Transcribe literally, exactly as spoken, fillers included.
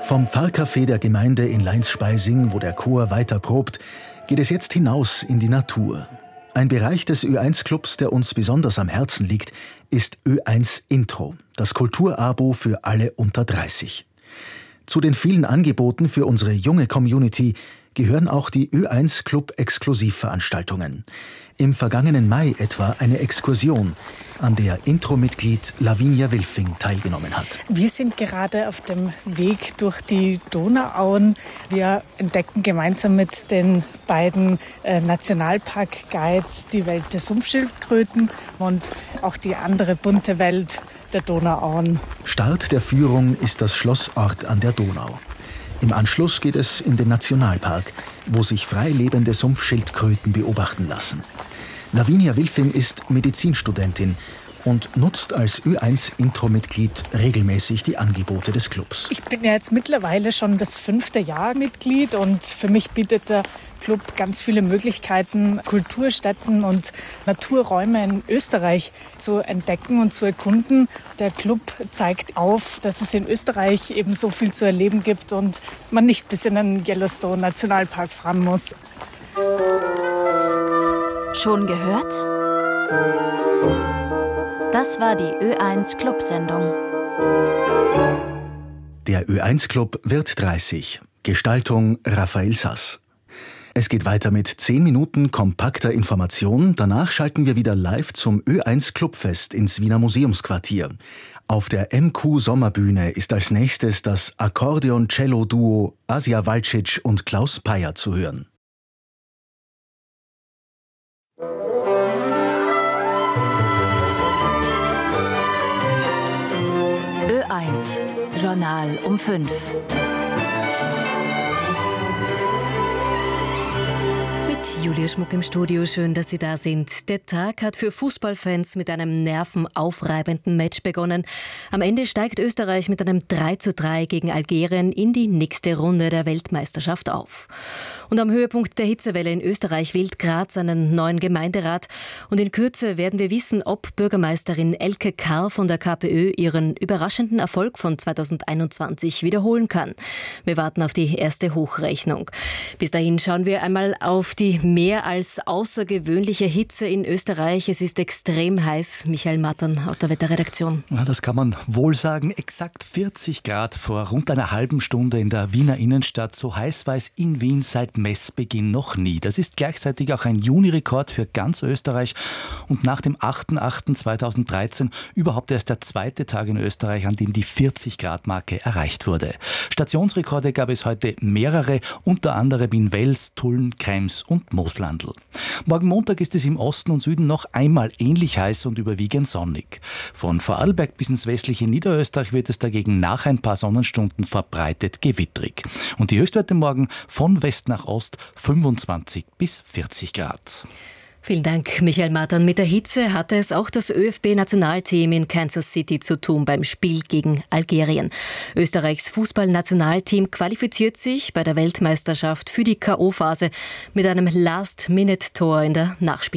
Vom Pfarrcafé der Gemeinde in Leinspeising, wo der Chor weiter probt, geht es jetzt hinaus in die Natur. Ein Bereich des Ö eins Clubs, der uns besonders am Herzen liegt, ist Ö eins Intro, das Kulturabo für alle unter dreißig. Zu den vielen Angeboten für unsere junge Community gehören auch die Ö eins Club Exklusivveranstaltungen. Im vergangenen Mai etwa eine Exkursion, an der Intro-Mitglied Lavinia Wilfing teilgenommen hat. Wir sind gerade auf dem Weg durch die Donauauen. Wir entdecken gemeinsam mit den beiden äh, Nationalpark-Guides die Welt der Sumpfschildkröten und auch die andere bunte Welt der Donauauen. Start der Führung ist das Schloss Orth an der Donau. Im Anschluss geht es in den Nationalpark, wo sich freilebende Sumpfschildkröten beobachten lassen. Lavinia Wilfing ist Medizinstudentin und nutzt als Ö eins Intro-Mitglied regelmäßig die Angebote des Clubs. Ich bin ja jetzt mittlerweile schon das fünfte Jahr Mitglied und für mich bietet der Club ganz viele Möglichkeiten, Kulturstätten und Naturräume in Österreich zu entdecken und zu erkunden. Der Club zeigt auf, dass es in Österreich eben so viel zu erleben gibt und man nicht bis in den Yellowstone Nationalpark fahren muss. Schon gehört? Das war die Ö eins Club-Sendung. Der Ö eins Club wird dreißig. Gestaltung Raphael Sass. Es geht weiter mit zehn Minuten kompakter Information. Danach schalten wir wieder live zum Ö eins Clubfest ins Wiener Museumsquartier. Auf der M Q Sommerbühne ist als nächstes das Akkordeon-Cello-Duo Asia Walcic und Klaus Peyer zu hören. Ö eins Journal um fünf. Julia Schmuck im Studio, schön, dass Sie da sind. Der Tag hat für Fußballfans mit einem nervenaufreibenden Match begonnen. Am Ende steigt Österreich mit einem drei zu drei gegen Algerien in die nächste Runde der Weltmeisterschaft auf. Und am Höhepunkt der Hitzewelle in Österreich wählt Graz einen neuen Gemeinderat. Und in Kürze werden wir wissen, ob Bürgermeisterin Elke Karr von der KPÖ ihren überraschenden Erfolg von zweitausendeinundzwanzig wiederholen kann. Wir warten auf die erste Hochrechnung. Bis dahin schauen wir einmal auf die mehr als außergewöhnliche Hitze in Österreich. Es ist extrem heiß. Michael Mattern aus der Wetterredaktion. Ja, das kann man wohl sagen. Exakt vierzig Grad vor rund einer halben Stunde in der Wiener Innenstadt. So heiß war es in Wien seit Messbeginn noch nie. Das ist gleichzeitig auch ein Juni-Rekord für ganz Österreich und nach dem achter achter zweitausenddreizehn überhaupt erst der zweite Tag in Österreich, an dem die vierzig Grad Marke erreicht wurde. Stationsrekorde gab es heute mehrere, unter anderem in Wels, Tulln, Krems und Moslandl. Morgen Montag ist es im Osten und Süden noch einmal ähnlich heiß und überwiegend sonnig. Von Vorarlberg bis ins westliche Niederösterreich wird es dagegen nach ein paar Sonnenstunden verbreitet gewittrig. Und die Höchstwerte morgen von West nach Ost fünfundzwanzig bis vierzig Grad. Vielen Dank, Michael Mattern. Mit der Hitze hatte es auch das ÖFB-Nationalteam in Kansas City zu tun beim Spiel gegen Algerien. Österreichs Fußballnationalteam qualifiziert sich bei der Weltmeisterschaft für die K O-Phase mit einem Last-Minute-Tor in der Nachspielzeit.